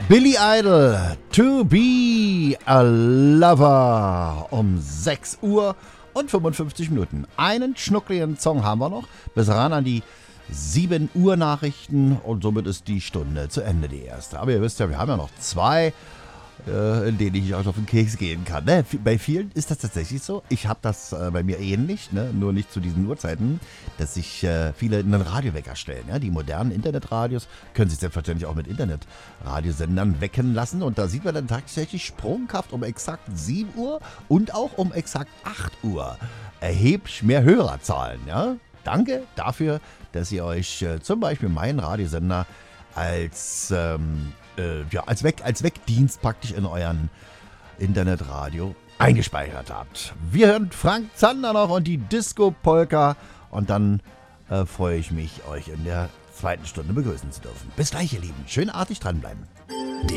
Billy Idol, To Be a Lover, um 6 Uhr und 55 Minuten. Einen schnuckligen Song haben wir noch, bis ran an die 7 Uhr Nachrichten und somit ist die Stunde zu Ende, die erste. Aber ihr wisst ja, wir haben ja noch zwei, in denen ich euch auf den Keks gehen kann. Ne? Bei vielen ist das tatsächlich so. Ich habe das bei mir ähnlich, ne? Nur nicht zu diesen Uhrzeiten, dass sich viele einen Radiowecker stellen. Ja? Die modernen Internetradios können sich selbstverständlich auch mit Internetradiosendern wecken lassen. Und da sieht man dann tatsächlich sprunghaft um exakt 7 Uhr und auch um exakt 8 Uhr erheblich mehr Hörerzahlen. Ja? Danke dafür, dass ihr euch zum Beispiel meinen Radiosender als Wegdienst praktisch in euren Internetradio eingespeichert habt. Wir hören Frank Zander noch und die Disco-Polka und dann freue ich mich, euch in der zweiten Stunde begrüßen zu dürfen. Bis gleich, ihr Lieben. Schön artig dranbleiben.